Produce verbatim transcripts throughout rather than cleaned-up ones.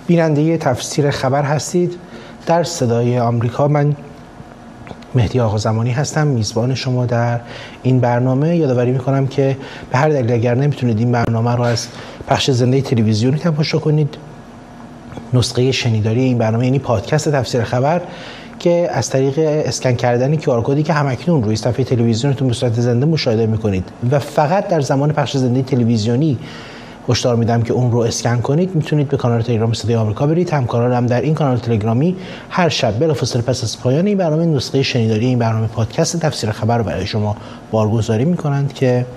بیننده تفسیر خبر هستید در صدای آمریکا. من مهدی آقازمانی هستم، میزبان شما در این برنامه. یادآوری میکنم که به هر دلیل اگر نمیتونید این برنامه رو از پخش زنده تلویزیونی تماشا کنید، نسخه شنیداری این برنامه یعنی پادکست تفسیر خبر که از طریق اسکن کردن کیو آر کدی که همکنون روی صفحه تلویزیونتون به صورت زنده مشاهده میکنید و فقط در زمان پخش زنده تلویزیونی هشدار میدم که اون رو اسکن کنید، میتونید به کانال تلگرام صدای آمریکا برید. همکارانم در این کانال تلگرامی هر شب بلافاصله پس از پایان این برنامه نسخه شنیداری این برنامه پادکست تفسیر خبر رو برای شما بارگذاری میکنند که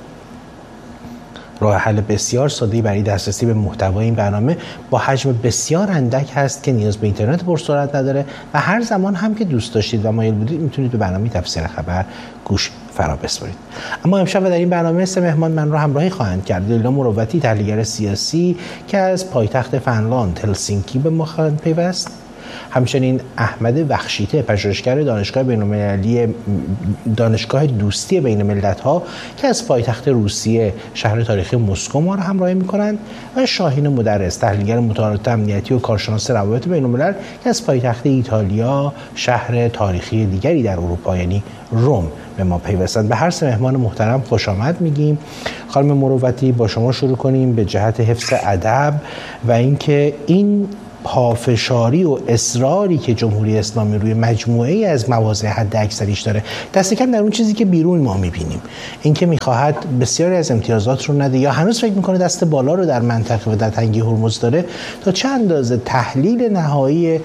راه حل بسیار ساده‌ای برای دسترسی به محتوای این برنامه با حجم بسیار اندک هست که نیاز به اینترنت پرسرعت نداره و هر زمان هم که دوست داشتید و مایل بودید میتونید به برنامه تفسیر خبر گوش فرا بسپارید. اما امشب در این برنامه سه مهمان من رو همراهی خواهند کرد. لیلا مروتی، تحلیلگر سیاسی که از پایتخت فنلاند هلسینکی به ما خواهند پیوست. همچنین احمد بخشیته، پژوهشگر دانشگاه بین‌المللی دانشگاه دوستی بین ملت‌ها که از پایتخت روسیه شهر تاریخی مسکو ما را همراهی می‌کنند و شاهین مدرس، تحلیلگر مطالعات امنیتی و کارشناس روابط بین‌الملل که از پایتخت ایتالیا شهر تاریخی دیگری در اروپا یعنی روم به ما پیوستند. به هر سه مهمان محترم خوش آمد میگیم. خانم مروتی، با شما شروع کنیم به جهت حفظ ادب و اینکه این پافشاری و اصراری که جمهوری اسلامی روی مجموعه‌ای از مواضع حد اکثریش داره، دست کم در اون چیزی که بیرون ما می‌بینیم، اینکه می‌خواهد بسیاری از امتیازات رو نده یا هنوز فکر می‌کنه دست بالا رو در منطقه و در تنگه هرمز داره، تا چه اندازه تحلیل نهایی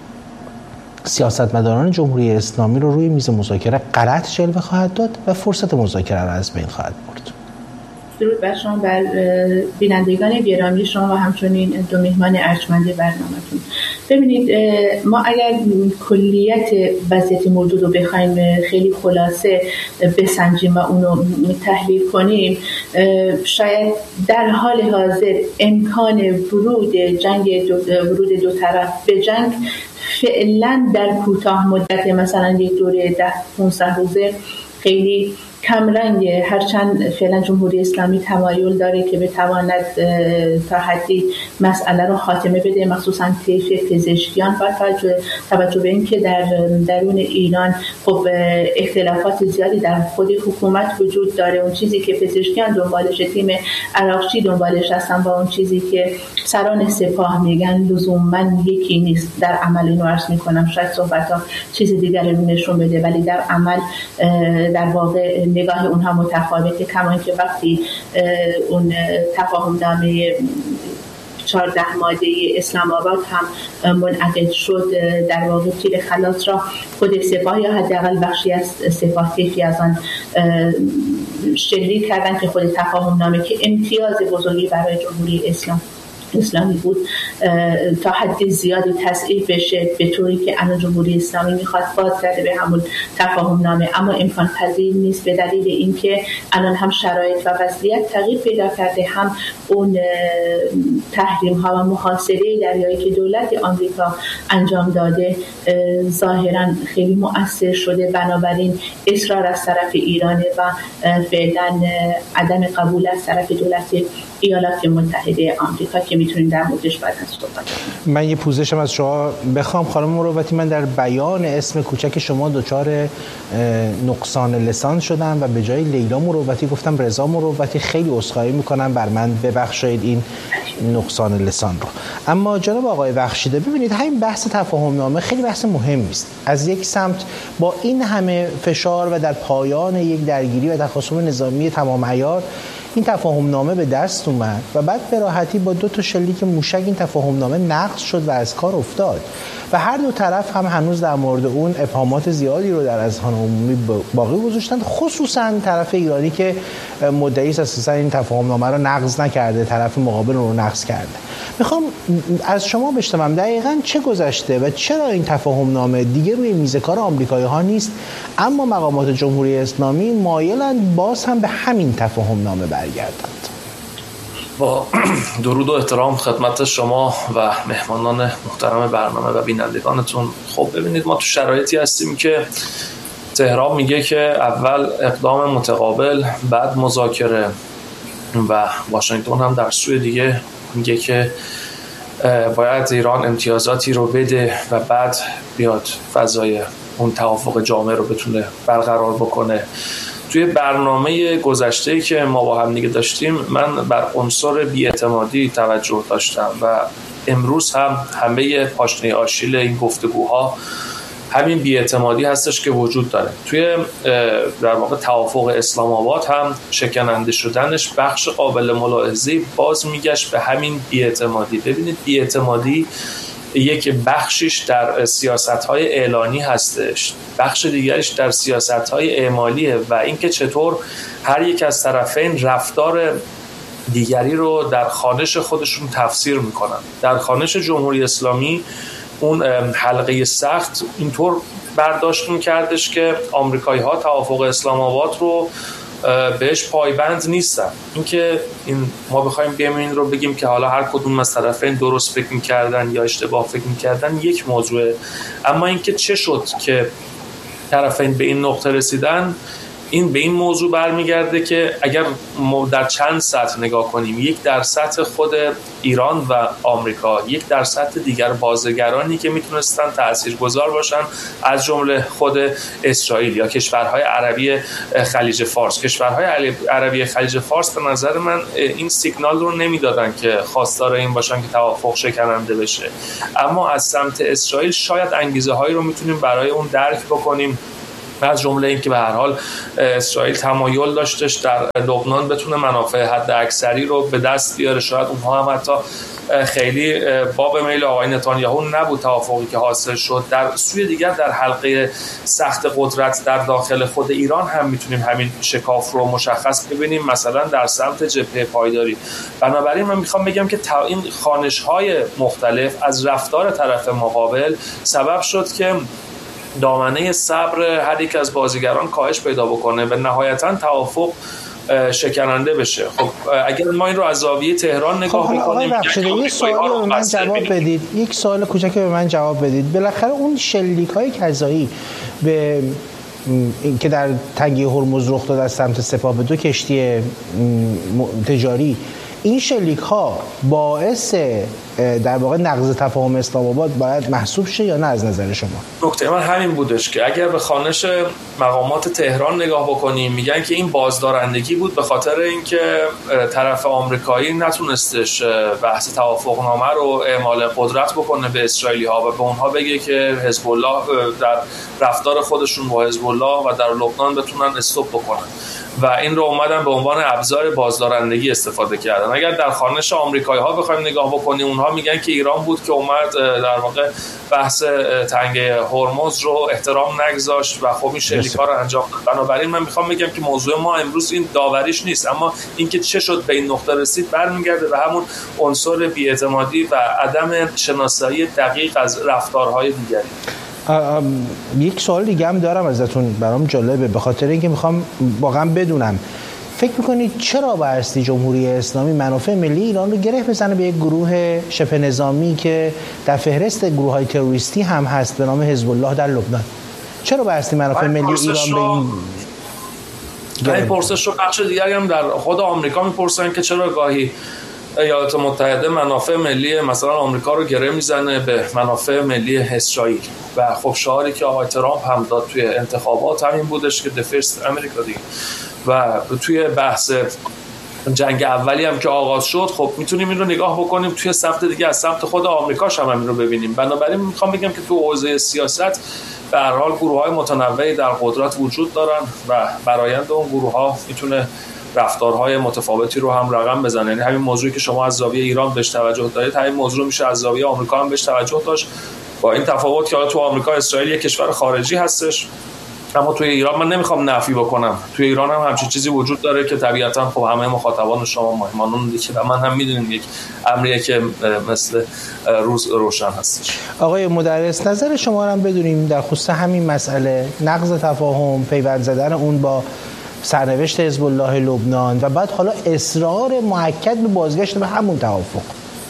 سیاستمداران جمهوری اسلامی رو روی میز مذاکره غلط جلوه خواهد داد و فرصت مذاکره رو از بین خواهد برد. درود بر شما، بر بینندگان گرامی شما و همچنین دو مهمان ارجمند برنامه‌تون. ببینید، ما اگر کلیت وضعیت موجود رو بخوایم خیلی خلاصه بسنجیم و اونو تحلیل کنیم، شاید در حال حاضر امکان ورود جنگ دو ورود دو طرف به جنگ فعلا در کوتاه مدت، مثلا یک دوره ده پانزده روزه، خیلی کم رنگ، هرچند فعلا جمهوری اسلامی تمایل داره که بتواند تا حدی مسئله رو خاتمه بده، مخصوصا طیف پزشکیان، با توجه به اینکه در درون ایران خب اختلافات زیادی در خود حکومت وجود داره. اون چیزی که پزشکیان دنبالش، تیم عراقچی دنبالش هستن، با اون چیزی که سران سپاه میگن لزوما یکی نیست. در عمل اینو عرض میکنم، شاید صحبت‌ها چیز دیگری رو نشون بده، ولی در عمل در واقع نگاه اونها متفاوته. کما اینکه وقتی اون تفاهم نامه چهارده ماده اسلام آباد هم منعقد شد، در واقع تیر خلاص را خود سپاه یا حداقل بخشی از سپاه طیفی از آن شلیک کردن که خود تفاهم نامه که امتیاز بزرگی برای جمهوری اسلام اسلامی بود تا حد زیادی تضعیف بشه، به طوری که الان جمهوری اسلامی میخواد بازگرده به همون تفاهم نامه، اما امکان پذیر نیست به دلیل اینکه الان هم شرایط و وضعیت تغییر پیدا کرده، هم اون تحریم ها و محاصره دریایی که دولت آمریکا انجام داده ظاهرا خیلی مؤثر شده. بنابراین اصرار از طرف ایران و فعلا عدم قبول از طرف دولت ایالات متحده آمریکا که میتونیم در موردش بعد از صحبت کنیم. من یه پوزشم از شما بخوام خانم مروتی. من در بیان اسم کوچک شما دچار نقصان لسان شدم و به جای لیلا مروتی گفتم رضا مروتی. خیلی عذرخواهی میکنم، بر من ببخشید این نقصان لسان رو. اما جناب آقای بخشیده، ببینید همین بحث تفاهم نامه خیلی بحث مهمی است. از یک سمت با این همه فشار و در پایان یک درگیری و تخاصم نظامی تمام عیار این تفاهم نامه به دست اومد و بعد به راحتی با دو تا شلیک موشک این تفاهم نامه نقض شد و از کار افتاد و هر دو طرف هم هنوز در مورد اون ابهامات زیادی رو در اذهان عمومی باقی گذاشتن، خصوصا طرف ایرانی که مدعی است اساسا این تفاهم نامه رو نقض نکرده، طرف مقابل رو نقض کرده. میخوام از شما بشنوم دقیقاً چه گذشته و چرا این تفاهم نامه دیگه روی میز کار آمریکایی‌ها نیست، اما مقامات جمهوری اسلامی مایلند باز هم به همین تفاهم نامه برگردند. با درود و احترام خدمت شما و مهمانان محترم برنامه و بینندگانتون. خب ببینید، ما تو شرایطی هستیم که تهران میگه که اول اقدام متقابل، بعد مذاکره، و واشنگتن هم در سوی دیگه میگه که باید ایران امتیازاتی رو بده و بعد بیاد فضای اون توافق جامع رو بتونه برقرار بکنه. توی برنامه گذشته‌ای که ما با هم دیگه داشتیم من بر عنصر بی‌اعتمادی توجه داشتم و امروز هم همه پاشنه آشیل این گفتگوها همین بی‌اعتمادی هستش که وجود داره. توی در واقع توافق اسلام آباد هم شکننده شدنش بخش قابل ملاحظه‌ای باز میگشت به همین بی‌اعتمادی. ببینید بی‌اعتمادی یک بخشش در سیاست‌های اعلانی هستش، بخش دیگرش در سیاست‌های اعمالیه و اینکه چطور هر یک از طرفین رفتار دیگری رو در خوانش خودشون تفسیر میکنن. در خوانش جمهوری اسلامی اون حلقه سخت اینطور برداشت میکردش که آمریکایی‌ها توافق اسلام آباد رو بهش پایبند نیستن. اینکه این ما بخوایم بیایم این رو بگیم که حالا هر کدوم از طرفین درست فکر می‌کردن یا اشتباه فکر می‌کردن یک موضوعه، اما اینکه چه شد که طرفین به این نقطه رسیدن، این به این موضوع برمیگرده که اگر ما در چند سطح نگاه کنیم، یک در سطح خود ایران و آمریکا، یک در سطح دیگر بازیگرانی که میتونستن تاثیرگذار باشن از جمله خود اسرائیل یا کشورهای عربی خلیج فارس. کشورهای عربی خلیج فارس به نظر من این سیگنال رو نمیدادن که خواستار این باشن که توافق شکننده بشه، اما از سمت اسرائیل شاید انگیزه هایی رو میتونیم برای اون درک بکنیم، از جمله این که به هر حال اسرائیل تمایل داشتش در لبنان بتونه منافع حد اکثری رو به دست بیاره. شاید اونها هم حتی خیلی باب میل آقای نتانیاهو نبود توافقی که حاصل شد. در سوی دیگر در حلقه سخت قدرت در داخل خود ایران هم میتونیم همین شکاف رو مشخص ببینیم، مثلا در سمت جبهه پایداری. بنابراین من میخوام بگم که این خوانش‌های مختلف از رفتار طرف مقابل سبب شد که دامنه صبر هر یک از بازیگران کاهش پیدا بکنه و نهایتاً توافق شکننده بشه. خب اگر ما این رو از زاویه تهران نگاه خب بکنیم، یه سوال رو به من جواب بدید، یک سوال کوچک به من جواب بدید. بالاخره اون شلیک‌های کذایی به که در تنگه هرمز رخ داد از سمت سپاه به دو کشتی تجاری، این شلیک ها باعث در واقع نقض تفاهم اسلام آباد باید محسوب شه یا نه از نظر شما؟ نکته من همین بودش که اگر به خوانش مقامات تهران نگاه بکنیم، میگن که این بازدارندگی بود به خاطر اینکه طرف آمریکایی نتونستش بحث توافقنامه رو اعمال قدرت بکنه به اسرائیلی ها و به اونها بگه که حزب الله در رفتار خودشون با حزب الله و در لبنان بتونن استاپ بکنن و این رو اومدن به عنوان ابزار بازدارندگی استفاده کردن. اگر در خوانش آمریکایی‌ها بخوایم نگاه بکنیم، اونها میگن که ایران بود که اومد در واقع بحث تنگه هرمز رو احترام نگذاشت و خب این شلیک‌ها رو انجام داد. بنابراین من میخوام بگم که موضوع ما امروز این داوریش نیست، اما اینکه چه شد به این نقطه رسید برمیگرده به همون عنصر بی‌اعتمادی و عدم شناسایی دقیق از رفتارهای دیگری. یک سوال دیگه هم دارم ازتون، برام جالبه، به خاطر اینکه میخوام واقعا بدونم فکر میکنید چرا بایستی جمهوری اسلامی منافع ملی ایران رو گره بزنه به یک گروه شبه نظامی که در فهرست گروه های تروریستی هم هست به نام حزب الله در لبنان؟ چرا بایستی منافع ملی ایران به این این پرسش رو بخش دیگری هم در خود آمریکا میپرسن که چرا گاهی ایالات متحده منافع ملی مثلا آمریکا رو گره میزنه به منافع ملی اسرائیل. و خب شعاری که آقای ترامپ هم داد توی انتخابات همین بودش که the first America دیگه. و توی بحث جنگ اولی هم که آغاز شد، خب میتونیم این رو نگاه بکنیم توی سمت دیگه از سمت خود آمریکاش هم این رو ببینیم. بنابراین میخوام بگم که تو حوزه سیاست به هر حال گروه‌های متنوعی در قدرت وجود دارن و برآیند اون گروه‌ها میتونه رفتارهای متفاوتی رو هم رقم بزنه. یعنی همین موضوعی که شما از زاویه ایران بهش توجه دارید، همین موضوع میشه از زاویه آمریکا هم بهش توجه داشت، با این تفاوت که حالا تو آمریکا اسرائیل یک کشور خارجی هستش، اما توی ایران من نمیخوام نفی بکنم، توی ایران هم همچین چیزی وجود داره که طبیعتاً خب همه مخاطبان شما مهمانان دیگه و من هم میدونیم یک امریه که مثل روز روشن هستش. آقای مدرس، نظر شما رو هم بدونیم در خصوص همین مسئله، نقض تفاهم، پیوند زدن اون با سرنوشت حزب الله لبنان و بعد حالا اصرار مؤکد به بازگشت به همون توافق.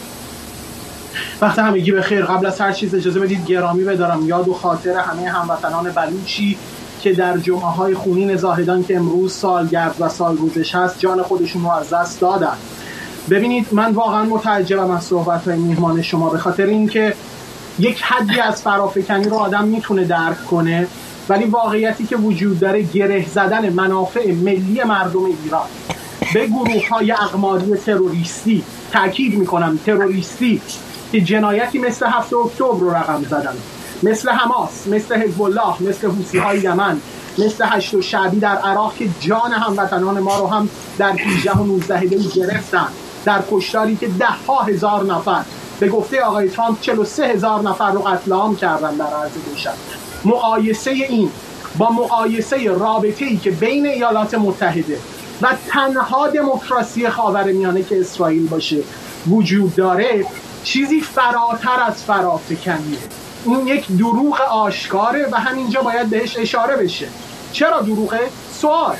وقت همگی بخیر. قبل از هر چیز اجازه بدید گرامی بدارم یاد و خاطر همه هموطنان بلوچی که در جمعه‌های خونین زاهدان که امروز سالگرد و سالروزش هست جان خودشون رو از دست دادن ببینید من واقعا متعجبم از صحبت‌های میهمان شما، به خاطر اینکه یک حدی از فرافکنی رو آدم میتونه درک کنه، ولی واقعیتی که وجود داره گره زدن منافع ملی مردم ایران به گروه‌های اقماری تروریستی، تأکید میکنم تروریستی، که جنایتی مثل هفت اکتبر رو رقم زدن، مثل حماس، مثل حزب الله، مثل حوثی‌های یمن، مثل هشت شعبی در عراق که جان هموطنان ما رو هم در هجده و نوزده دی گرفتن، در کشتاری که ده ها هزار نفر به گفته آقای ترامپ چهل و سه هزار نفر رو قتل عام کردن در عرض دو شب. مقایسه این با مقایسه رابطه‌ای که بین ایالات متحده و تنها دموکراسی خاورمیانه که اسرائیل باشه وجود داره، چیزی فراتر از فرافکنیه. این یک دروغ آشکاره و همینجا باید بهش اشاره بشه. چرا دروغه؟ سوال: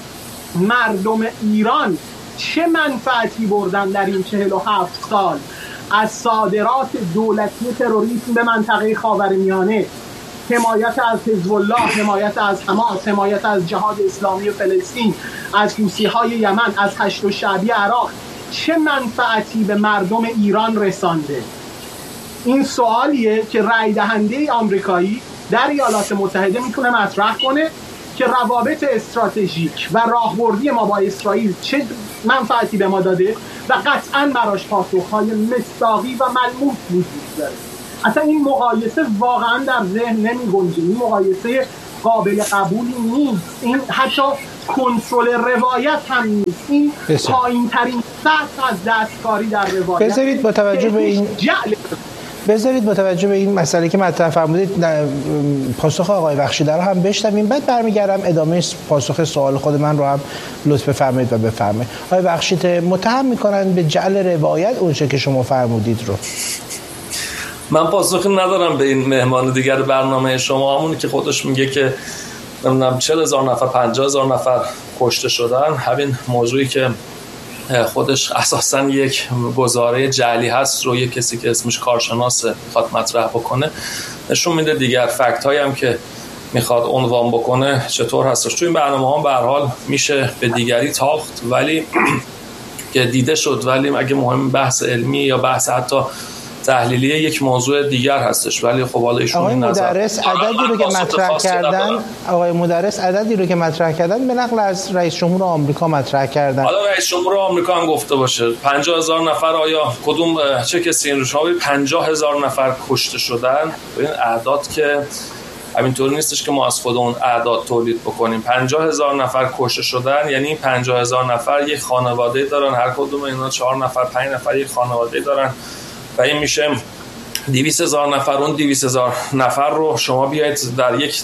مردم ایران چه منفعتی بردن در این چهل و هفت سال از صادرات دولتی تروریسم به منطقه خاورمیانه؟ حمایت از حزب الله، حمایت از حماس، حمایت از جهاد اسلامی فلسطین، از حوثی‌های یمن، از هشت شعبی عراق چه منفعتی به مردم ایران رسانده؟ این سوالیه که رای دهنده آمریکایی در ایالات متحده میتونه مطرح کنه که روابط استراتژیک و راهبردی ما با اسرائیل چه منفعتی به ما داده و قطعاً براش پاسخ‌های مصداقی و ملموس وجود داره. اصلا این مقایسه واقعاً در ذهن نمی‌گنجه، این مقایسه قابل قبولی نیست، این حتی کنترل روایت هم نیست، این پایین ترین سطح از دستکاری در روایت. بذارید با توجه به این بذارید با توجه به این مسئله که مطرح فرمودید پاسخ آقای بخشیده رو هم بشنویم، بعد برمیگردم ادامه پاسخ سوال خود من رو هم لطف فرمایید و بفرمایید. آقای بخشیده، متهم میکنن به جعل روایت اونچه که شما فرمودید رو. من پاسخی ندارم به این مهمان دیگر برنامه شما، همونی که خودش میگه که نمیدونم چهل هزار نفر پنجاه هزار نفر کشته شدن، همین موضوعی که خودش اساساً یک گزاره جعلی هست رو یک کسی که اسمش کارشناس میخواد مطرح بکنه نشون میده. دیگر فکت هایی هم که میخواد عنوان بکنه چطور هستش. تو این برنامه ها به هر حال میشه به دیگری تاخت، ولی که دیده شد، ولی اگه مهم بحث علمی یا بحث حتی تحلیلی یک موضوع دیگر هستش. ولی خب حالا ایشون آقای مدرس عددی رو که مطرح کردن آقای مدرس عددی رو که مطرح کردن به نقل از رئیس جمهور آمریکا مطرح کردن. حالا رئیس جمهور آمریکا هم گفته باشه پنجاه هزار نفر، آیا کدوم چه کسی این رو شما پنجاه هزار نفر کشته شدن؟ این اعداد که همینطور نیستش که ما از خود اون اعداد تولید بکنیم. پنجاه هزار نفر کشته شدن یعنی پنجاه هزار نفر یک خانواده دارن، هر کدوم اینا چهار نفر پنج نفر یک خانواده دارن و این میشه دویست هزار نفر. اون دویست هزار نفر رو شما بیایید در یک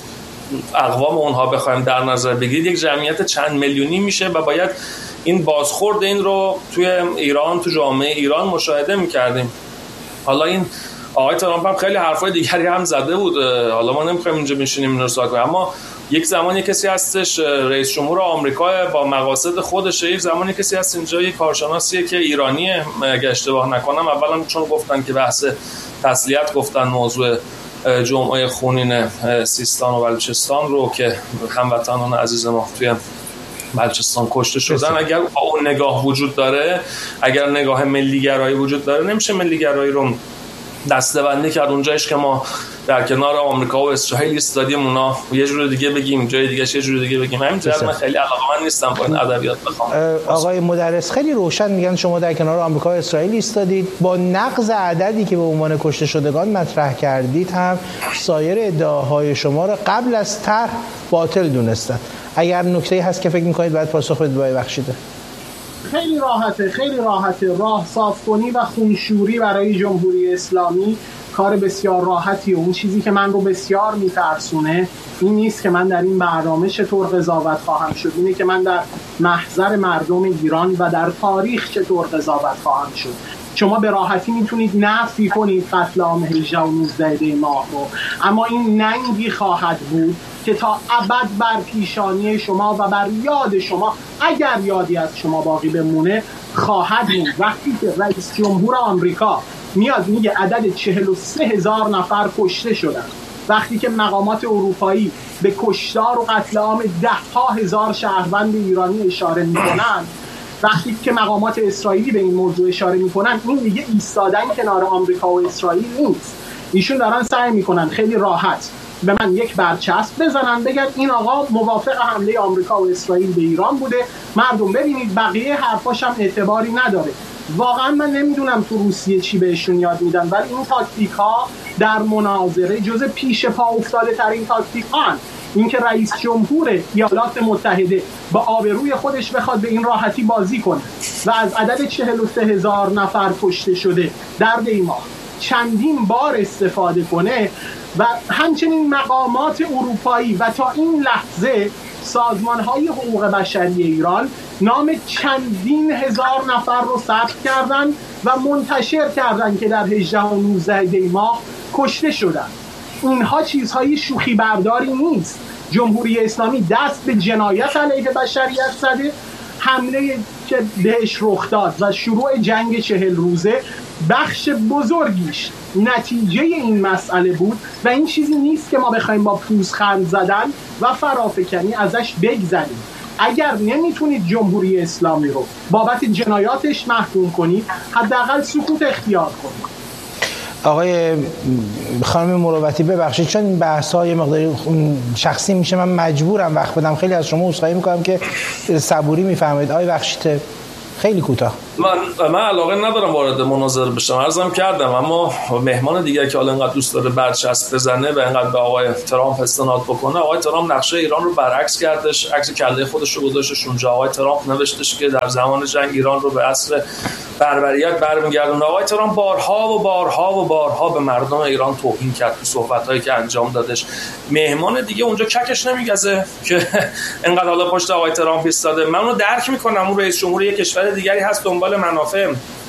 اقوام اونها بخوایم در نظر بگیرید، یک جمعیت چند میلیونی میشه و باید این بازخورد این رو توی ایران، تو جامعه ایران مشاهده میکردیم. حالا این آقای ترامپ هم خیلی حرفای دیگری هم زده بود، حالا ما نمیخوایم اینجا بنشینیم این رو صحبت کنیم، اما یک زمانی کسی هستش رئیس جمهور آمریکا با مقاصد خودش، یک زمانی کسی هست اینجا یک کارشناسیه که ایرانیه اگه اشتباه نکنم، اولا چون گفتن که بحث تسلیت گفتن موضوع جمعه خونین سیستان و بلوچستان رو که هموطنان عزیز ما توی بلوچستان کشته شدن، اگر اون نگاه وجود داره، اگر نگاه ملیگرایی وجود داره، نمیشه ملیگرایی رو دسته‌بندی کرد اونجایش که ما در کنار آمریکا و اسرائیل ایستادیم، اونا یه جور دیگه بگیم، جای دیگه یه جور دیگه بگیم. همینطور من خیلی علاقه‌مند نیستم با این ادبیات بخوام. آقای مدرس خیلی روشن میگن شما در کنار آمریکا و اسرائیل ایستادید، با نقض عددی که به عنوان کشته شدگان مطرح کردید هم سایر ادعاهای شما را قبل از طرح باطل دونستن. اگر نکته‌ای هست که فکر می‌کنید باید پاسخ بدید باید بخشیده. خیلی راحته، خیلی راحته. راه صاف کنی و خونشوری برای جمهوری اسلامی کار بسیار راحتی. اون چیزی که من رو بسیار میترسونه این نیست که من در این برنامه چطور قضاوت خواهم شد، اینه که من در محضر مردم ایران و در تاریخ چطور قضاوت خواهم شد. شما به راحتی میتونید نفی کنید قتل عام هجده و نوزده دی ماه رو، اما این ننگی خواهد بود که تا ابد بر پیشانی شما و بر یاد شما، اگر یادی از شما باقی بمونه، خواهد بود. وقتی که رئیس جمهور آمریکا میاد میگه عدد چهل و سه هزار نفر کشته شدن، وقتی که مقامات اروپایی به کشتار و قتل عام ده ها هزار شهروند ایرانی اشاره میکنن، وقتی که مقامات اسرائیلی به این موضوع اشاره میکنن، این دیگه ایستادن کنار آمریکا و اسرائیل نیست. ایشون دارن سعی میکنن خیلی راحت به من یک برچسب بزنن، بگن این آقا موافق حمله آمریکا و اسرائیل به ایران بوده. مردم ببینید بقیه حرفاش هم اعتباری نداره. واقعا من نمیدونم تو روسیه چی بهشون یاد میدن، ولی این تاکتیک ها در مناظره جز پیش پا افتاده ترین تاکتیک ها هست. اینکه رئیس جمهور ایالات متحده با آبروی خودش بخواد به این راحتی بازی کنه و از عدد چهل و سه هزار نفر کشته شده در دیماه چندین بار استفاده کنه و همچنین مقامات اروپایی و تا این لحظه سازمان‌های حقوق بشری ایران نام چندین هزار نفر رو ثبت کردن و منتشر کردن که در هجده و نوزده دی ماه کشته شدن. اینها چیزهای شوخی برداری نیست. جمهوری اسلامی دست به جنایت علیه بشریت زده. حمله که بهش رخ داد و شروع جنگ چهل روزه بخش بزرگیش نتیجه این مسئله بود و این چیزی نیست که ما بخوایم با پوزخند زدن و فرافکنی ازش بگذریم. اگر نمیتونید جمهوری اسلامی رو بابت جنایاتش محکوم کنید، حداقل سکوت اختیار کنید. آقای خانم مروتی ببخشید چون این بحث‌ها یه مقداری شخصی میشه، من مجبورم وقت بدم. خیلی از شما عذرخواهی میکنم که صبوری میفهمید. آقای بخشید خیلی کوتاه. من من علاقه ندارم وارد مناظره بشم، عرضم کردم، اما مهمان دیگه که حالا اینقدر دوست داره برچسب بزنه و اینقدر به آقای ترامپ استناد بکنه، آقای ترامپ نقشه ایران رو برعکس کردش، عکس کله خودش رو گذاشتش اونجا. آقای ترامپ نوشتش که در زمان جنگ ایران رو به عصر بربریت برمیگردونه. آقای ترامپ بارها و بارها و بارها به مردم ایران توهین کرد تو صحبتایی که انجام دادش. مهمان دیگه اونجا ککش نمیگزه که اینقدر حالا پشت آقای ترامپ ایستاده. من اونو درک میکنم، اون رئیس جمهور یک کشور دیگری هست، دنبال منافع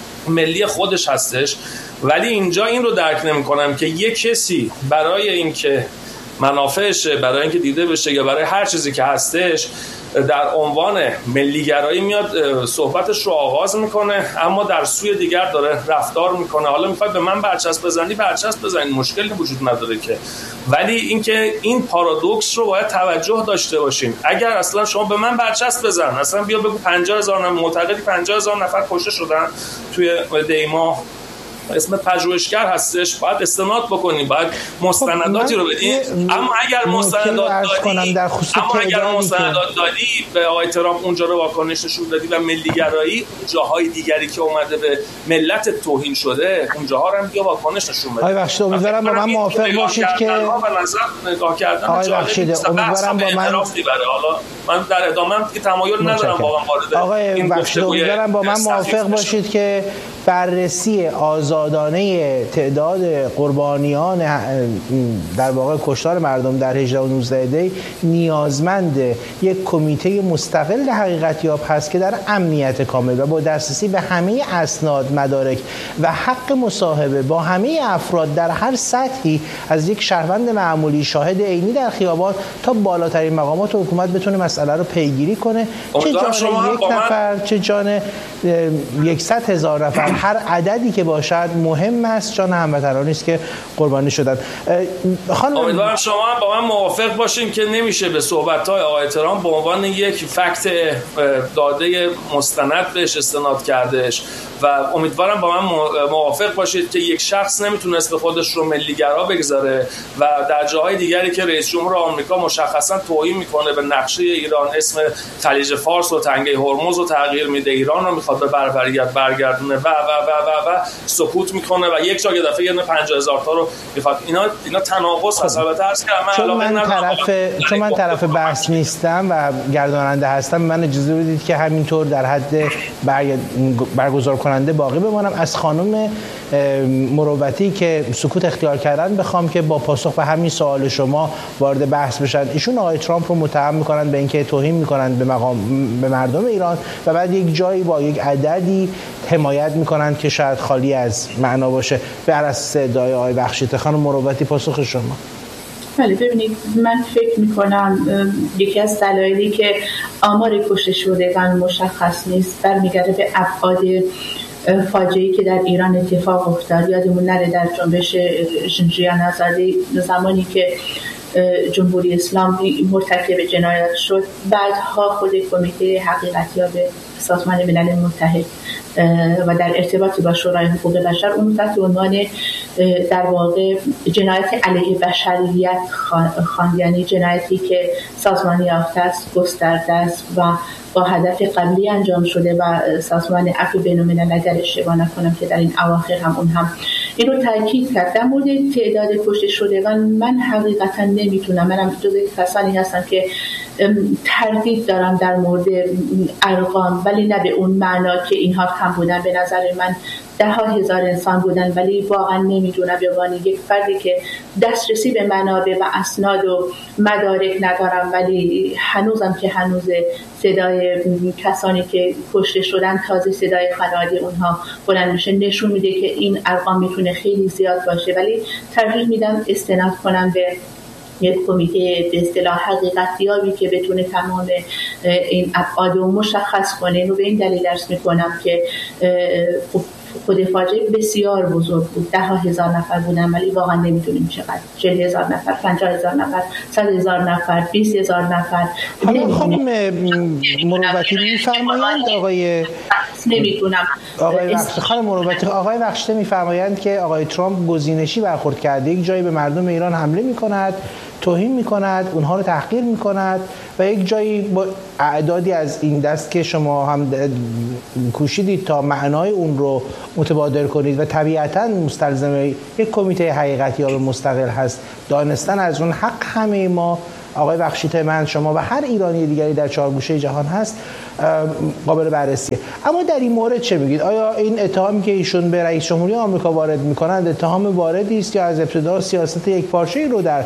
ملی خودش هستش، ولی اینجا این رو درک نمی‌کنم که یک کسی برای اینکه منافعشه، برای اینکه دیده بشه یا برای هر چیزی که هستش در عنوان ملیگرایی میاد صحبتش رو آغاز میکنه، اما در سوی دیگر داره رفتار میکنه. حالا میخواد به من برچسب بزنی، برچسب بزنی، مشکلی وجود نداره که، ولی اینکه این پارادوکس رو باید توجه داشته باشیم. اگر اصلا شما به من برچسب بزن، اصلا بیا بگو پنجاه هزار نفر معتقدی پنجاه هزار نفر کشته شدن توی دیما، اسم پژوهشگر هستش، باید استناد بکنیم، باید مستنداتی رو بدیم. اما اگر مستندات دادی اما اگر مستندات دادی به آقای ترامپ اونجا رو واکنش نشون دادی و ملیگرایی جاهای دیگری که اومده به ملت توهین شده اونجاها رو هم بیا واکنش نشون بدی. آقای بخشید امیدوارم با من موافق باشید که نگاه کردن آقای بخشید امیدوارم با من حالا من در ادامه که تمایل ندارم واقعا وارد آقای بخشید امیدوارم با من موافق باشید که بررسی آزادانه تعداد قربانیان در واقع کشتار مردم در هجده و نوزده دی نیازمند یک کمیته مستقل حقیقتیاب هست که در امنیت کامل و با دسترسی به همه اسناد، مدارک و حق مصاحبه با همه افراد در هر سطحی از یک شهروند معمولی، شاهد عینی در خیابان تا بالاترین مقامات حکومت بتونه مسئله رو پیگیری کنه، چه جان یک نفر چه جان یکصد هزار نفر، هر عددی که باشد مهم است، جان هموطنانی است که قربانی شدن. خانم امیدوارم شما با من موافق باشین که نمیشه به صحبت‌های آقای ترامپ به عنوان یک فکت داده مستند بهش استناد کردش و امیدوارم با من موافق باشید که یک شخص نمیتونست به خودش رو ملیگرا بگذاره و در جاهای دیگری که رئیس جمهور آمریکا مشخصا توهین میکنه به نقشه ایران، اسم خلیج فارس و تنگه هرمز رو تغییر میده، ایران رو میخواد به بربریت برگردونه و و و و و سکوت میکنه و یک جا یه دفعه یه پنجاه هزار تا رو میخواد. اینا اینا تناقض هست. البته عرض کردم چون من طرف چون من طرف بحث نیستم و گرداننده هستم، من اجازه بدید که همینطور در حد برگزار کننده باقی بمانم. از خانم مروتی که سکوت اختیار کردن بخوام که با پاسخ به همین سوال شما وارد بحث بشن. ایشون آقای ترامپ رو متهم میکنن به اینکه توهین میکنن به مقام به مردم ایران و بعد یک جایی با یک عددی حمایت میکنن که شاید خالی از معنا باشه. بر اساس ادعای آقای بخشیده، خانم مروتی پاسخ شما. بله ببینید، من فکر میکنم یکی از دلایلی که آمار کشته شدگان مشخص نیست برمیگرده به ابعاد فاجعه‌ای که در ایران اتفاق افتاد. یادمون نره در جنبش ژنژیان آزادی زمانی که جمهوری اسلامی مرتکب جنایات شد، بعدها خود کمیته حقیقتیاب سازمان ملل متحد و در ارتباط با شورای حقوق بشر اون تحت عنوان در واقع جنایت علیه بشریت خواند، یعنی جنایتی که سازمانی یافته است، گسترده است و با هدف قبلی انجام شده و سازمان عفو بین‌الملل اگر اشتباه نکنم که در این اواخر هم اون هم این رو تاکید کرد. در مورد تعداد کشته شدگان من حقیقتا نمیتونم، منم جزو کسانی هستم که تردید دارم در مورد ارقام، ولی نه به اون معنا که اینها کم بودن. به نظر من ده ها هزار انسان بودن، ولی واقعا نمیدونم به عنوان یک فردی که دسترسی به منابع و اسناد و مدارک ندارم، ولی هنوزم که هنوز صدای کسانی که کشته شدن تازه صدای خانواده اونها بلند میشه، نشون میده که این ارقام میتونه خیلی زیاد باشه، ولی ترجیح میدم استناد کنم به یک کمیته به اصطلاح حقیقتیابی که بتونه تمام این ابعاد رو مشخص کنه. و به این دلیل درس میکنم که خود فاجعه بسیار بزرگ بود، ده ها هزار نفر بودن، ولی واقعا نمیدونیم چقدر، چهل هزار نفر، پنجاه هزار نفر، صد هزار نفر، بیست هزار نفر. حالا خانم مروتی میفرمایند آقای نمیدونم آقای بخشته خانم مروتی آقای بخشته میفرمایند که آقای ترامپ گزینشی برخورد کرده، یک جایی به مردم ایران حمله میکند، توهین میکند، اونها رو تحقیر میکند و یک جایی با اعدادی از این دست که شما هم کوشیدید تا معنای اون رو متبادر کنید و طبیعتاً مستلزم یک کمیته حقیقتیاب مستقل هست، دانستن از اون حق همه ما، آقای بخشیده، من، شما و هر ایرانی دیگری در چهار گوشه جهان هست، قابل بررسیه. اما در این مورد چه میگید؟ آیا این اتهامی که ایشون به رئیس جمهوری آمریکا وارد میکنند اتهام واردی است یا از ابتدا سیاست یکپارچه‌ای رو در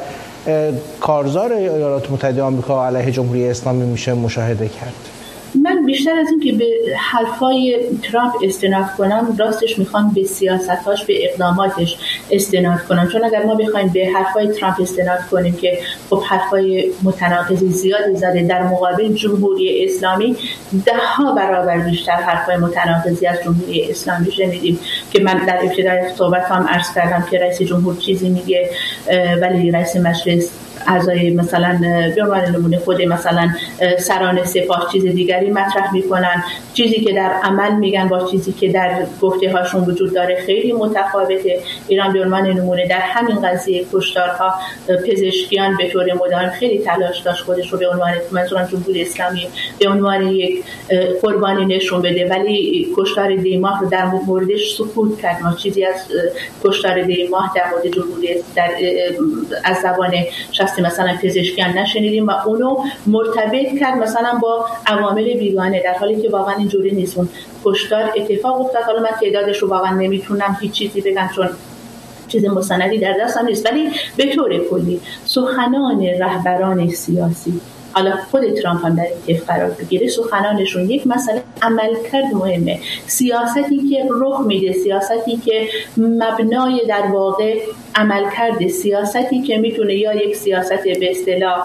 کارزار ایالات متحده آمریکا علیه جمهوری اسلامی میشه مشاهده کرد؟ من بیشتر از این که به حرفای ترامپ استناد کنم، راستش میخوام به سیاستاش، به اقداماتش استناد کنم، چون اگر ما بخوایم به حرفای ترامپ استناد کنیم که خب حرفای متناقضی زیادی زده در مقابل جمهوری اسلامی، ده ها برابر بیشتر حرفای متناقضی از جمهوری اسلامی شنیدیم که من در ابتدای صحبتام عرض کردم که رئیس جمهور چیزی میگه ولی رئیس مجلس اعضای مثلا به عنوان نمونه خود مثلا سران سپاه چیز دیگری مطرح میکنن، چیزی که در عمل میگن با چیزی که در گفته هاشون وجود داره خیلی متفاوته. ایران به عنوان نمونه در همین قضیه کشتارها پزشکیان به طور مدام خیلی تلاش داشت خودش رو به عنوان منظورم جمهوری اسلامی به عنوان یک قربانی نشون بده، ولی کشتار دیماه رو در موردش سکوت کرد. ما چیزی از کشتار دیماه در مورد جمهوری در از زبان شخصی مثلا پزشکیان نشنیدیم و اونو مرتبط کرد مثلا با عوامل بیگانه، در حالی که واقعا اینجوری نیست. اون کشتار اتفاق افتاد. حالا من تعدادش رو واقعا نمیتونم هیچ چیزی بگم چون چیز مستندی در دستم نیست، ولی به طور کلی سخنان رهبران سیاسی، حالا خود ترامپ هم در این طیف قرار بگیره، سخنانشون یک مسئله عملکرد مهمه، سیاستی که رخ میده، سیاستی که مبنای در واقع عملکرد، سیاستی که میتونه یا یک سیاست به اصطلاح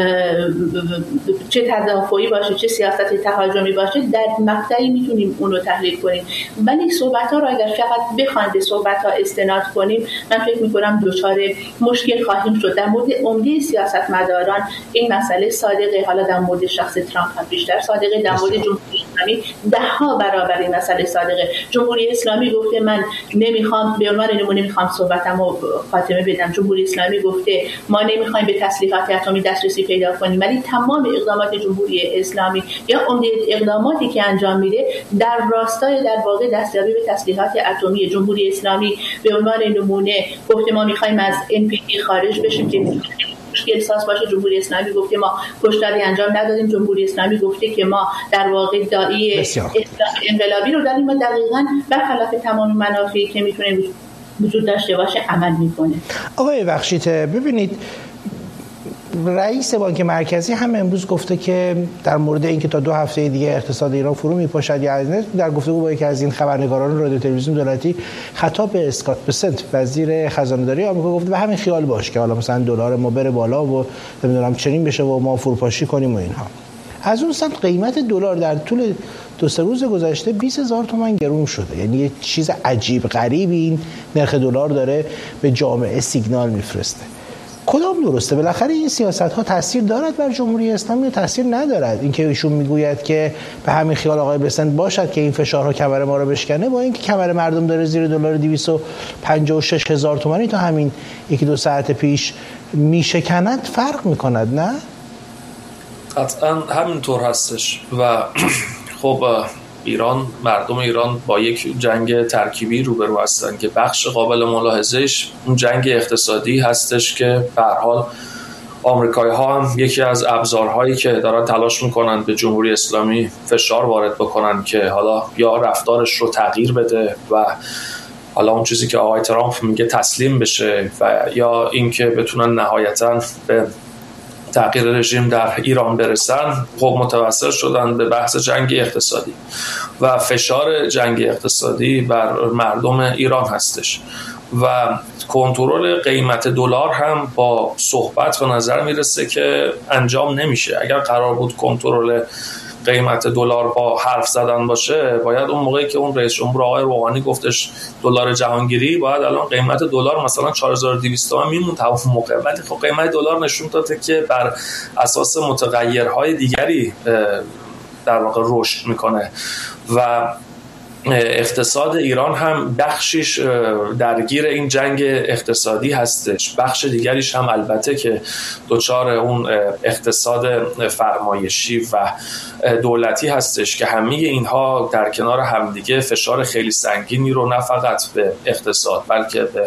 چه تدافعی باشه چه سیاست تهاجمی باشه، در مقطعی میتونیم اون رو تحلیل کنیم، ولی صحبت‌ها رو اگر فقط بخوایم به صحبت‌ها استناد کنیم من فکر می‌کنم دچار مشکل خواهیم شد. در مورد عمده سیاستمداران این مسئله صادقه، حالا در مورد شخص ترامپ هم بیشتر صادقه، در مورد جمهوری اسلامی ده ها برابر این مسئله صادقه. جمهوری اسلامی گفته من نمیخوام به عنوان نمونه میخوام صحبتمو خاتمه بدم، جمهوری اسلامی گفته ما نمیخوایم به تسلیحات اتمی دسترسی پیدا کنیم، ولی تمام اقدامات جمهوری اسلامی یا عمده اقداماتی که انجام میده در راستای در واقع دستیابی به تسلیحات اتمی. جمهوری اسلامی به عنوان نمونه گفته ما میخوایم از ان پی تی خارج بشیم که مشکل ساز باشه. جمهوری اسلامی گفته ما کشتاری انجام ندادیم. جمهوری اسلامی گفته که ما در واقع داعی انقلابی رو داریم و دقیقاً برخلاف تمام منافعی که میتونه وجود داشته باشه عمل میکنه. آقای بخشیده، ببینید رئیس بانک مرکزی هم امروز گفته که در مورد اینکه تا دو هفته دیگه اقتصاد ایران فرو میپاشد یا از در گفتگو با یکی از این خبرنگاران رادیو تلویزیون دولتی خطاب به اسکات بسنت وزیر خزانه‌داری آمریکا گفته به همین خیال باش که حالا مثلا دلار ما بره بالا و نمیدونم چنین بشه و ما فروپاشی کنیم و اینها. از اون سمت قیمت دلار در طول دو سه روز گذشته بیست هزار تومان گرون شده، یعنی یه چیز عجیب غریبی این نرخ دلار داره به جامعه سیگنال میفرسته. کدام درسته؟ بالاخره این سیاست ها تاثیر دارد بر جمهوری اسلامی یا تاثیر ندارد؟ اینکه ایشون میگوید که به همین خیال آقای بسنت باشد که این فشارها کمر ما رو بشکنه، با اینکه کمر مردم داره زیر دلار دویست و پنجاه و شش هزار تومانی تا همین یکی دو ساعت پیش میشکند، فرق میکند نه؟ قطعا همینطور هستش و خب ایران، مردم ایران با یک جنگ ترکیبی روبرو هستن که بخش قابل ملاحظهش اون جنگ اقتصادی هستش که به هر حال آمریکایی ها هم یکی از ابزارهایی که دارن تلاش میکنن به جمهوری اسلامی فشار وارد بکنن که حالا یا رفتارش رو تغییر بده و حالا اون چیزی که آقای ترامپ میگه تسلیم بشه و یا اینکه بتونن نهایتاً به تغییر رژیم در ایران برسن، خب متوسل شدن به بحث جنگ اقتصادی و فشار جنگ اقتصادی بر مردم ایران هستش و کنترل قیمت دلار هم با صحبت به نظر میرسه که انجام نمیشه. اگر قرار بود کنترل قیمت دلار با حرف زدن باشه، باید اون موقعی که اون رئیس جمهور آقای روحانی گفتش دلار جهانگیری، باید الان قیمت دلار مثلا چهار هزار و دویست تومان میمون تا اون موقع. ولی خب قیمت دلار نشون داده که بر اساس متغیرهای دیگری در واقع رشد میکنه و اقتصاد ایران هم بخشیش درگیر این جنگ اقتصادی هستش، بخش دیگریش هم البته که دچار اون اقتصاد فرمایشی و دولتی هستش که همه اینها در کنار همدیگه فشار خیلی سنگینی رو نه فقط به اقتصاد بلکه به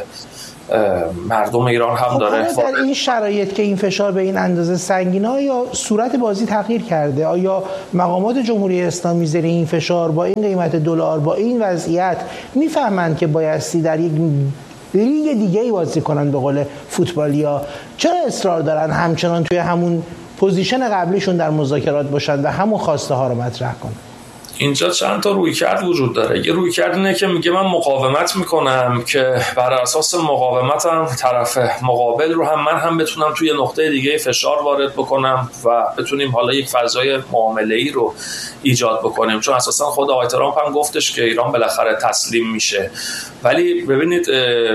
مردم ایران هم داره. در این شرایط که این فشار به این اندازه سنگینه، آیا صورت بازی تغییر کرده؟ آیا مقامات جمهوری اسلامی زیر این فشار با این قیمت دلار با این وضعیت میفهمند که بایستی در یک لیگ دیگه ای بازی کنن؟ به قول فوتبالیا چرا اصرار دارن همچنان توی همون پوزیشن قبلیشون در مذاکرات باشن و همون خواسته ها رو مطرح کنن؟ اینجا چند تا رویکرد وجود داره. یه رویکرد اینه که میگه من مقاومت میکنم که بر اساس مقاومتم طرف مقابل رو هم من هم بتونم توی نقطه دیگه فشار وارد بکنم و بتونیم حالا یک فضای معامله‌ای رو ایجاد بکنیم، چون اساسا خود آقای ترامپ هم گفتش که ایران بالاخره تسلیم میشه. ولی ببینید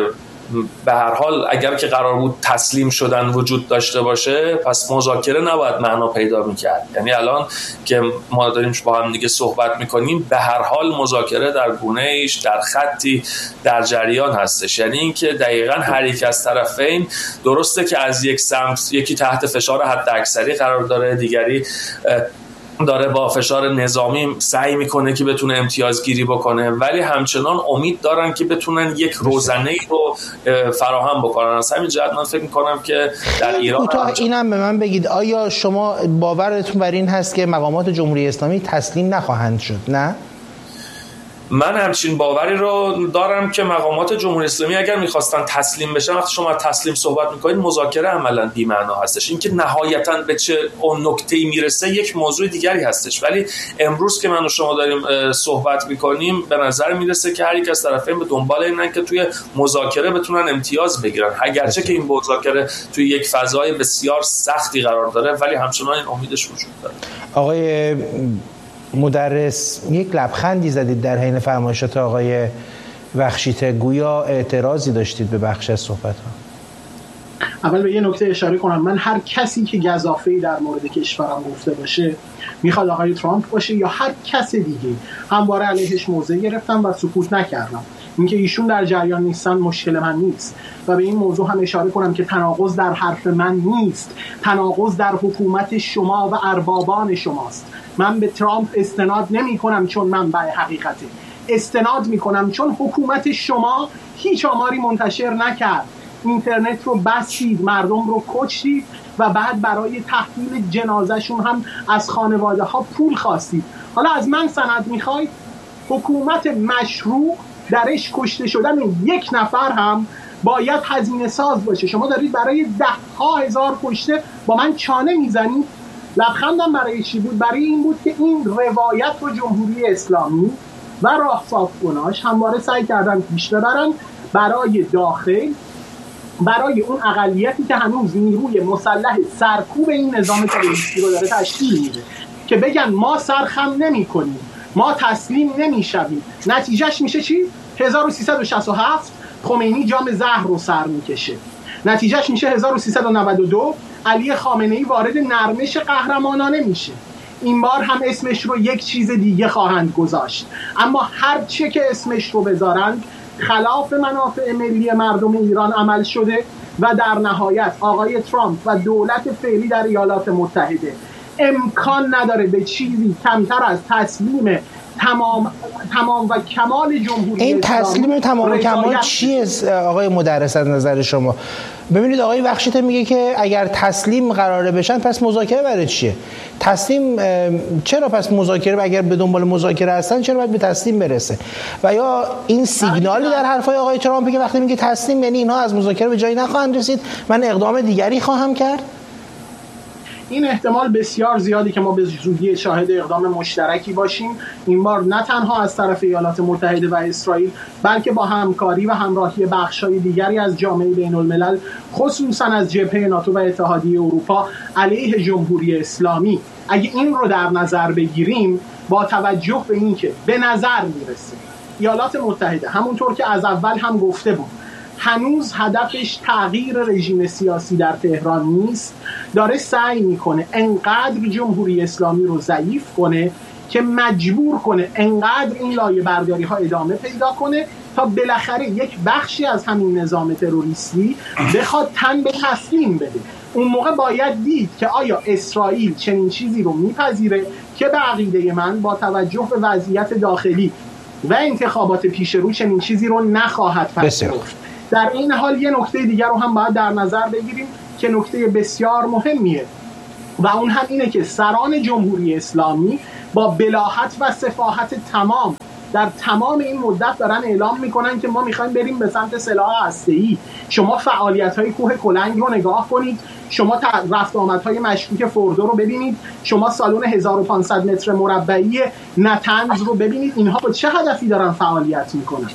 به هر حال اگر که قرار بود تسلیم شدن وجود داشته باشه، پس مذاکره نباید معنا پیدا میکرد. یعنی الان که ما داریم با هم دیگه صحبت میکنیم، به هر حال مذاکره در گونه ایش در خطی در جریان هستش. یعنی اینکه دقیقاً هر یک از طرفین درسته که از یک سمت یکی تحت فشار حداکثری قرار داره، دیگری داره با فشار نظامی سعی میکنه که بتونه امتیازگیری بکنه، ولی همچنان امید دارن که بتونن یک روزنه‌ای رو فراهم بکنن. از همین جهت من فکر میکنم که در ایران کوتاه اینم به من بگید، آیا شما باورتون بر این هست که مقامات جمهوری اسلامی تسلیم نخواهند شد؟ نه؟ من همچین باوری رو دارم که مقامات جمهوری اسلامی اگر میخواستن تسلیم بشن، وقتی شما تسلیم صحبت میکنید مذاکره عملا بی‌معنا هستش. اینکه نهایتاً به چه اون نکته‌ای میرسه یک موضوع دیگری هستش. ولی امروز که من و شما داریم صحبت میکنیم، به نظر میرسه که هر یک از طرفین به دنبال اینن که توی مذاکره بتونن امتیاز بگیرن، اگرچه که این مذاکره توی یک فضای بسیار سختی قرار داره، ولی همچنان این امیدش وجود داره. آقای مدرس یک لبخندی زدید در حین فرمایشات آقای بخشیته، گویا اعتراضی داشتید به بخش از صحبت ها. اول به یه نکته اشاره کنم، من هر کسی که گزافه‌ای در مورد کشورم گفته باشه، میخواد آقای ترامپ باشه یا هر کس دیگه، همواره علیهش موضع گرفتم و سکوت نکردم. اینکه ایشون در جریان نیستن مشکل من نیست و به این موضوع هم اشاره کنم که تناقض در حرف من نیست، تناقض در حکومت شما و اربابان شماست. من به ترامپ استناد نمی کنم چون منبع حقیقته، استناد می کنم چون حکومت شما هیچ آماری منتشر نکرد، اینترنت رو بستید، مردم رو کشتید و بعد برای تحویل جنازهشون هم از خانواده ها پول خواستید. حالا از من سند می خواید؟ حکومت مشروع درش کشته شدن یک نفر هم باید هزینه ساز باشه. شما دارید برای ده ها هزار کشته با من چانه میزنید. لبخندم برای چی بود؟ برای این بود که این روایت رو جمهوری اسلامی و راهسازگاناش همواره سعی کردن پیش ببرن برای داخل، برای اون اقلیتی که هنوز نیروی مسلح سرکوب این نظام تروریستی رو داره تشکیل میده، که بگن ما سرخم نمی کنیم، ما تسلیم نمی شویم. نتیجهش میشه چی؟ هزار و سیصد و شصت و هفت خمینی جام زهر رو سر میکشه. نتیجهش میشه هزار و سیصد و نود و دو علی خامنه‌ای وارد نرمش قهرمانانه میشه. این بار هم اسمش رو یک چیز دیگه خواهند گذاشت، اما هر چه که اسمش رو بذارند خلاف منافع ملی مردم ایران عمل شده و در نهایت آقای ترامپ و دولت فعلی در ایالات متحده امکان نداره به چیزی کمتر از تسلیم تمام تمام و کمال جمهوری این تسلیم تمام و کمال چیه آقای مدرس از نظر شما؟ ببینید آقای وخشیته میگه که اگر تسلیم قراره بشن پس مذاکره برای چیه؟ تسلیم چرا پس مذاکره اگر به دنبال مذاکره هستن چرا باید به تسلیم برسه؟ و یا این سیگنالی در حرفای آقای ترامپ که وقتی میگه تسلیم یعنی اینها از مذاکره به جایی نخواهند رسید، من اقدام دیگری خواهم کرد؟ این احتمال بسیار زیادی که ما به زودی شاهد اقدام مشترکی باشیم، این بار نه تنها از طرف ایالات متحده و اسرائیل بلکه با همکاری و همراهی بخش‌های دیگری از جامعه بین الملل، خصوصا از جبهه ناتو و اتحادیه اروپا علیه جمهوری اسلامی. اگه این رو در نظر بگیریم، با توجه به این که به نظر میرسه ایالات متحده همونطور که از اول هم گفته بود هنوز هدفش تغییر رژیم سیاسی در تهران نیست، داره سعی میکنه انقدر جمهوری اسلامی رو ضعیف کنه که مجبور کنه انقدر این لایه برداری ها ادامه پیدا کنه تا بالاخره یک بخشی از همین نظام تروریستی بخواد تن به تسلیم بده. اون موقع باید دید که آیا اسرائیل چنین چیزی رو میپذیره که به عقیده من با توجه به وضعیت داخلی و انتخابات پیش رو چنین چیزی رو نخواهد پذیرفت. در این حال یه نکته دیگر رو هم باید در نظر بگیریم که نکته بسیار مهمیه و اون هم اینه که سران جمهوری اسلامی با بلاهت و سفاهت تمام در تمام این مدت دارن اعلام میکنن که ما میخوایم بریم به سمت سلاح هسته‌ای. شما فعالیت‌های کوه کلنگ رو نگاه کنید، شما رفت آمدهای مشکوک فوردو رو ببینید، شما سالن هزار و پانصد متر مربعی نتنز رو ببینید. اینها با چه هدفی دارن فعالیت میکنن؟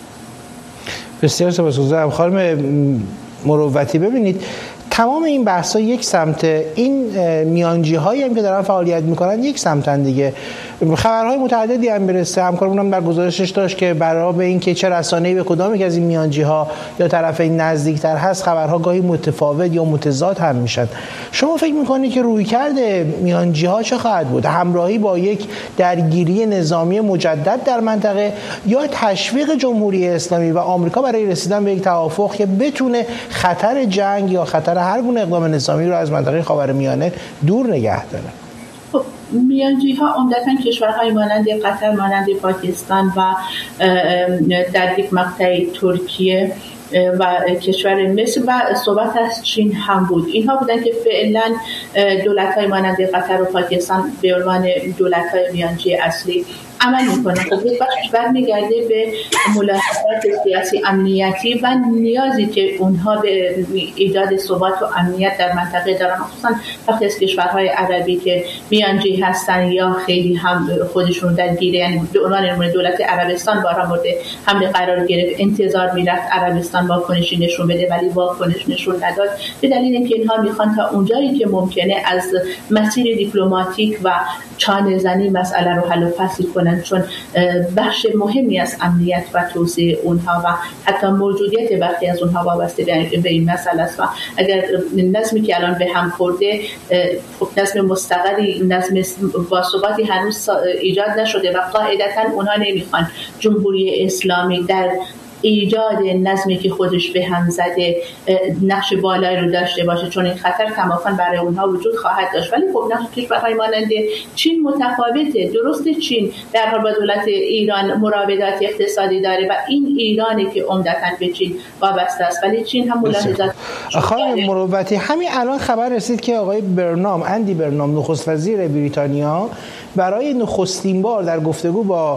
بسیار سپاسگزارم خانم مروتی. ببینید تمام این بحث‌ها یک سمت، این میانجی هایی هم که دارن فعالیت میکنن یک سمتن دیگه. خبرهای متعددی هم برسه، همکارمون هم در گزارشش داشت که برای به این که چه رسانه‌ای به کدام یک از این میانجی ها یا طرفین نزدیکتر هست خبرها گاهی متفاوت یا متضاد هم میشن. شما فکر میکنید که رویکرد میانجی ها چه خواهد بود؟ همراهی با یک درگیری نظامی مجدد در منطقه یا تشویق جمهوری اسلامی و آمریکا برای رسیدن به یک توافق که بتونه خطر جنگ یا خطر هر گونه اقدام نظامی رو از منطقه خاورمیانه دور نگه داره؟ میانجی ها عمدتاً کشورهای مانند قطر، مانند پاکستان و در یک مقطع ترکیه و کشور مصر و صحبت از چین هم بود. اینها بودن که فعلا دولت‌های مانند قطر و پاکستان به عنوان دولت‌های میانجی اصلی عمل میکنه. خب یک بخش برمیگرده به ملاحظات سیاسی امنیتی و نیازی که اونها به ایجاد ثبات و امنیت در منطقه دارن، خصوصا وقتی از کشورهای عربی که میانجی هستن یا خیلی هم خودشون درگیره، یعنی به عنوان دولت عربستان بارها مورد حمله قرار گرفت، انتظار میرفت عربستان واکنشی نشون بده ولی واکنش نشون نداد، به دلیل اینکه اینها میخوان تا اونجایی که ممکنه از مسیر دیپلماتیک و چانه زنی مسئله رو حل و فصل کنن، چون بخش مهمی از امنیت و توسعه اونها و حتی موجودیت برخی از اونها وابسته به این مسئله است. و اگر نظمی که الان به هم خورده نظم مستقری، نظم باثباتی هنوز ایجاد نشده و قاعدتا اونها نمیخوان جمهوری اسلامی در ایجاد نظمی که خودش به هم زده نقش بالایی رو داشته باشه، چون این خطر کماکان برای اونها وجود خواهد داشت. ولی خب نقش کشورهای مانند چین متفاوته. درسته چین در حال با دولت ایران مراودات اقتصادی داره و این ایرانی که عمدتاً به چین وابسته است، ولی چین هم ملاحظات. خانم مروتی، همین الان خبر رسید که آقای برنام اندی برنام نخست وزیر بریتانیا برای نخستین بار در گفتگو با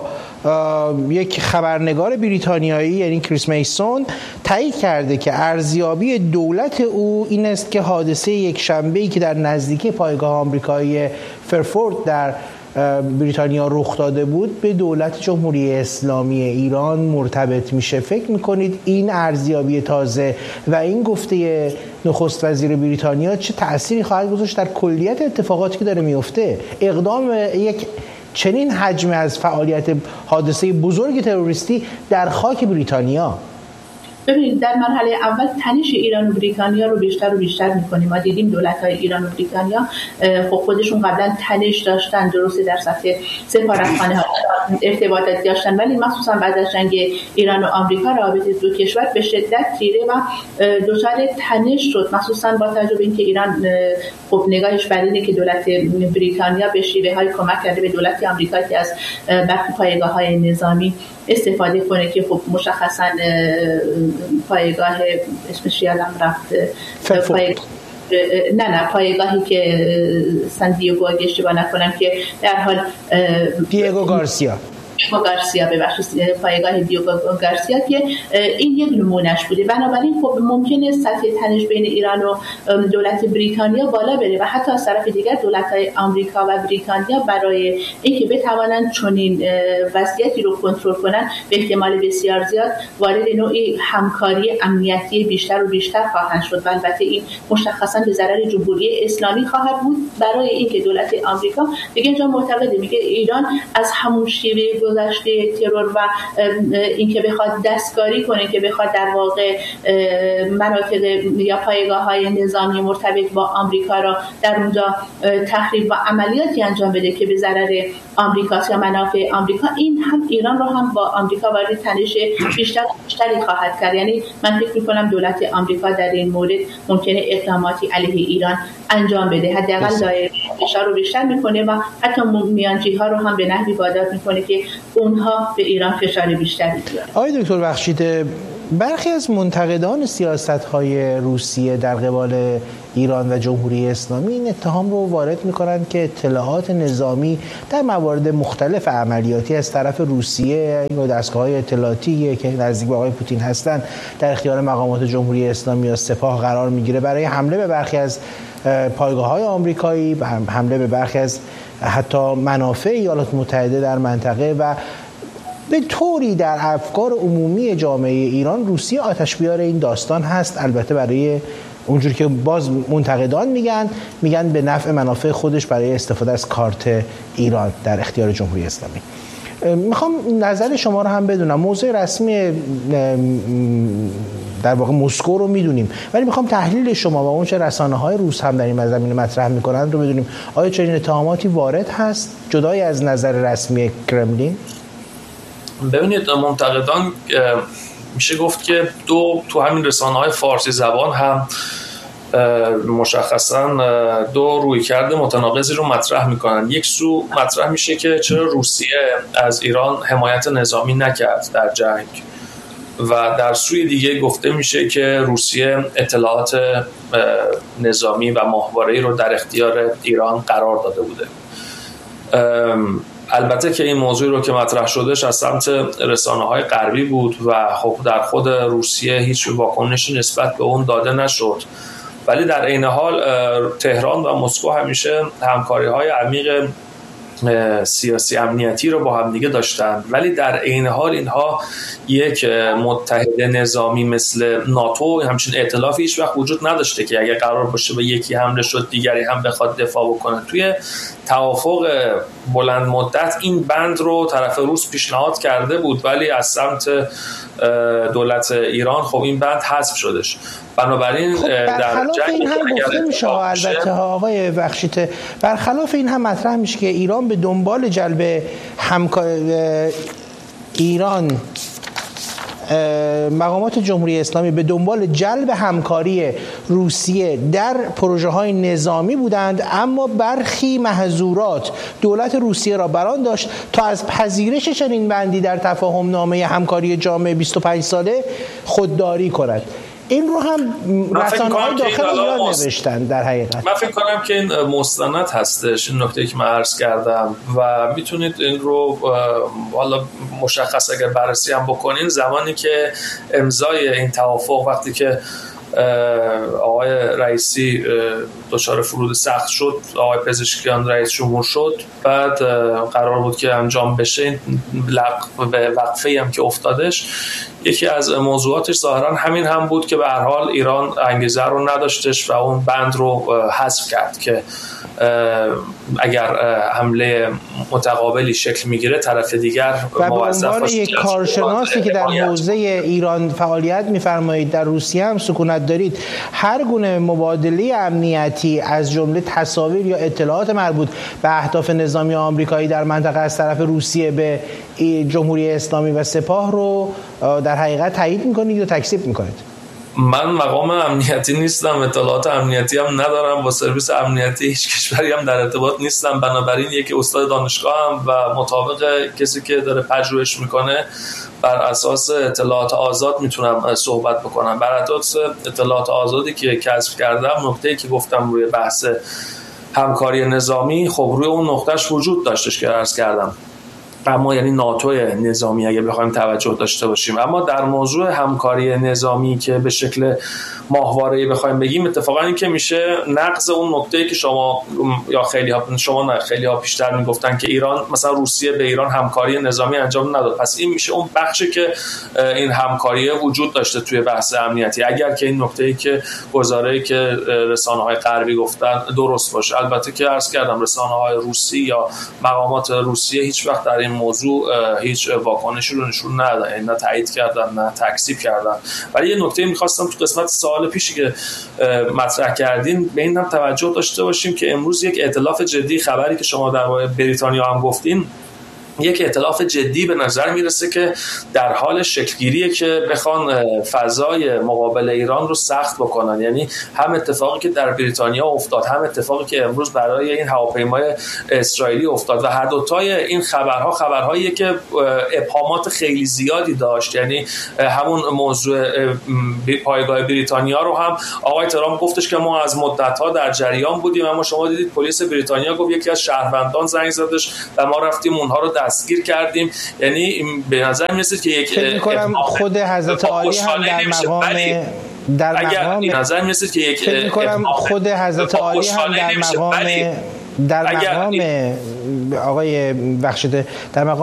یک خبرنگار بریتانیایی یعنی کریس میسون تایید کرده که ارزیابی دولت او این است که حادثه یک شنبه‌ای که در نزدیکی پایگاه آمریکایی فرفورد در بریتانیا رخ داده بود به دولت جمهوری اسلامی ایران مرتبط میشه. فکر میکنید این ارزیابی تازه و این گفته نخست وزیر بریتانیا چه تأثیری خواهد گذاشت در کلیت اتفاقاتی که داره میفته؟ اقدام یک چنین حجم از فعالیت حادثه بزرگ تروریستی در خاک بریتانیا. ببینید در مرحله اول تنش ایران و بریتانیا رو بیشتر و بیشتر می‌کنیم. ما دیدیم دولت‌های ایران و بریتانیا خب خودشون قبلا تنش داشتن، درسته در سطح سفارتخانه‌ها ارتباطات داشتن، ولی مخصوصا بعد از جنگ ایران و آمریکا رابطه دو کشور به شدت تیره و دچار تنش شد، مخصوصا با توجه به اینکه ایران خب نگاهش بر اینه که دولت بریتانیا به شیوه‌های کمک کرده به دولت آمریکا که از برخی پایگاه‌های نظامی استفاده کنه که خب مشخصا پایگاه اسمش یادم رفت پایگاه نه نه پایگاهی که سندیگو اگه اشتباه نکنم که در حال دیگو گارسیا دیگو گارسیا ببخشید پایگاه دیگو گارسیا که این یک نمونهش بوده. بنابراین خب ممکنه سطح تنش بین ایران و دولت بریتانیا بالا بره و حتی از طرف دیگر دولت‌های آمریکا و بریتانیا برای اینکه بتوانند چنین وضعیتی رو کنترل کنن به احتمال بسیار زیاد وارد نوعی همکاری امنیتی بیشتر و بیشتر خواهند شد و البته این مشخصا به ضرر جمهوری اسلامی خواهد بود برای اینکه دولت آمریکا دیگه اینجا معتقده میگه ایران از همون شیوه گذشته ترور و اینکه بخواد دستکاری کنه که بخواد در واقع مناطق یا پایگاه‌های نظامی مرتبط با آمریکا را در اونجا تخریب و عملیاتی انجام بده که به ضرر آمریکا یا منافع آمریکا، این هم ایران رو هم با آمریکا وارد تنش بیشتر بیشتری خواهد کرد. یعنی من فکر می‌کنم دولت آمریکا در این مورد ممکنه اقداماتی علیه ایران انجام بده، حداقل دایره فشار رو بیشتر می‌کنه و حتی میانجی‌ها رو هم به نحوی وادار می‌کنه که اونها به ایران فشار بیشتری بیارن. آقای دکتر بخشید، برخی از منتقدان سیاست‌های روسیه در قبال ایران و جمهوری اسلامی این اتهام رو وارد می‌کنند که اطلاعات نظامی در موارد مختلف عملیاتی از طرف روسیه یا دستگاه‌های اطلاعاتی که نزدیک به آقای پوتین هستند در اختیار مقامات جمهوری اسلامی یا سپاه قرار می‌گیره برای حمله به برخی از پایگاه‌های آمریکایی، حمله به برخی از حتی منافع ایالات متحده در منطقه و به طوری در افکار عمومی جامعه ایران روسیه آتش‌بیار این داستان هست. البته برای اونجور که باز منتقدان میگن میگن به نفع منافع خودش برای استفاده از کارت ایران در اختیار جمهوری اسلامی. میخوام نظر شما رو هم بدونم. موضوع رسمی در واقع مسکو رو میدونیم، ولی میخوام تحلیل شما و اون چه رسانه‌های روس هم در این زمینه مطرح میکنن رو بدونیم. آیا چنین اتهاماتی وارد هست جدای از نظر رسمی کرملین؟ ببینید، منتقدان میشه گفت که دو تو همین رسانه‌های فارسی زبان هم مشخصاً دو رویکرد متناقضی رو مطرح میکنن. یک سو مطرح میشه که چرا روسیه از ایران حمایت نظامی نکرد در جنگ و در سوی دیگه گفته میشه که روسیه اطلاعات نظامی و ماهواره‌ای رو در اختیار ایران قرار داده بوده. البته که این موضوع رو که مطرح شدهش از سمت رسانه‌های غربی بود و خب در خود روسیه هیچ واکنشی نسبت به اون داده نشد، ولی در عین حال تهران و مسکو همیشه همکاری‌های عمیق سیاسی امنیتی رو با هم دیگه داشتن، ولی در عین حال اینها یک متحد نظامی مثل ناتو همچین ائتلافی هیچ وقت وجود نداشته که اگه قرار باشه به یکی حمله شد دیگری هم بخواد دفاع بکنه. توی توافق بلند مدت این بند رو طرف روس پیشنهاد کرده بود، ولی از سمت دولت ایران خب این بند حذف شدش. بنابراین خب برخلاف این هم گفته میشه البته آقای بخشیت، برخلاف این هم مطرح میشه که ایران به دنبال جلب همکاری ایران مقامات جمهوری اسلامی به دنبال جلب همکاری روسیه در پروژه های نظامی بودند، اما برخی محظورات دولت روسیه را بران داشت تا از پذیرش چنین بندی در تفاهم نامه همکاری جامع بیست و پنج ساله خودداری کند. این رو هم رسانه‌های داخل ایران نوشتن. در حقیقت من فکر کنم که این مستند هستش، این نکته که من عرض کردم و میتونید این رو والا مشخص اگر بررسی هم بکنین. زمانی که امضای این توافق وقتی که آقای رئیسی دچار فرود سخت شد، آقای پزشکیان رئیس جمهور شد، بعد قرار بود که انجام بشه، به وقفه‌ای هم که افتادش یکی از موضوعاتش ظاهرا همین هم بود که به هر حال ایران انگیزه رو نداشتش و اون بند رو حذف کرد که اگر حمله متقابلی شکل میگیره طرف دیگر و به عنوان یک کارشناسی که در حوزه ایران فعالیت میفرمایید، در روسیه هم سکونت دارید، هر گونه مبادله امنیتی از جمله تصاویر یا اطلاعات مربوط به اهداف نظامی آمریکایی در منطقه از طرف روسیه به جمهوری اسلامی و سپاه رو در حقیقت تایید میکنید یا تکذیب میکنید؟ من مقام امنیتی نیستم، اطلاعات امنیتی هم ندارم، با سرویس امنیتی هیچ کشوری هم در ارتباط نیستم، بنابراین یکی استاد دانشگاه هم و مطابق کسی که داره پژوهش میکنه بر اساس اطلاعات آزاد میتونم صحبت بکنم. بر اساس اطلاعات آزادی که کسب کردم، نکته‌ای که گفتم روی بحث همکاری نظامی، خب روی اون نقطهش وجود داشتش که عرض کردم، اما یعنی ناتو نظامی اگه بخوایم توجه داشته باشیم. اما در موضوع همکاری نظامی که به شکل ماهواره‌ای بخوایم بگیم، اتفاقا این که میشه نقض اون نکته‌ای که شما یا خیلی ها شما نه خیلی ها پیشتر میگفتن که ایران مثلا روسیه به ایران همکاری نظامی انجام نداد، پس این میشه اون بخشی که این همکاری وجود داشته توی بحث امنیتی، اگر که این نکته‌ای که گزاره‌ای که رسانه‌های غربی گفتن درست باشه. البته که عرض کردم رسانه‌های روسی یا مقامات روسیه هیچ وقت در این موضوع هیچ واکنشی رو نشون ندادن، یعنی نه تایید کردن نه تکذیب کردن. ولی یه نکته می‌خواستم تو قسمت سوال پیشی که مطرح کردین به این هم توجه داشته باشیم که امروز یک ائتلاف جدی، خبری که شما درباره بریتانیا هم گفتین، یک ائتلاف جدی به نظر میرسه که در حال شکلگیریه که بخوان فضای مقابل ایران رو سخت بکنن. یعنی هم اتفاقی که در بریتانیا افتاد، هم اتفاقی که امروز برای این هواپیمای اسرائیلی افتاد و هر دوتای این خبرها خبرهاییه که ابهامات خیلی زیادی داشت. یعنی همون موضوع پایگاه بریتانیا رو هم آقای ترامپ گفتش که ما از مدت‌ها در جریان بودیم، اما شما دیدید پلیس بریتانیا گفت یکی از شهروندان زنگ زدش و ما رفتیم اونها رو دستگیر کردیم. یعنی به نظر میاد که یک فکر می‌کنم خود حضرت عالی هم در مقام در مقام نظر میاد که یک فکر می‌کنم خود حضرت عالی هم در مقام در مقام آقای بخشیده در مقام